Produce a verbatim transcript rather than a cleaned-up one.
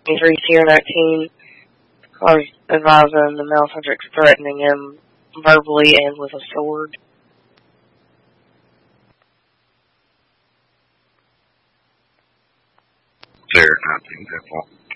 twenty-three Sierra nineteen, cars advising the male subjects threatening him verbally and with a sword. Sierra nineteen, ten one.